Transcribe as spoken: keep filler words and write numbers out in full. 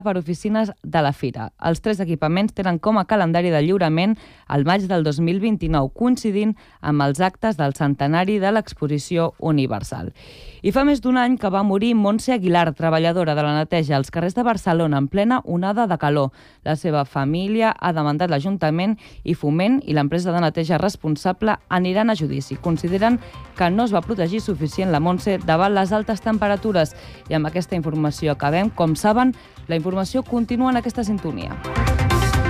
per oficines de la Fira. Els tres equipaments tenen com a calendari de lliurament el maig del dos mil vint-i-nou, coincidint amb els actes del centenari de l'Exposició Universal. I fa més d'un any que va morir Montse Aguilar, treballadora de la neteja als carrers de Barcelona en plena onada de calor. La seva família ha demandat l'Ajuntament i Foment i l'empresa de neteja responsable aniran a judici. Consideren que no es va protegir suficient la Montse davant les altes temperatures. I amb aquesta informació acabem. Com saben, la informació continua en aquesta sintonia.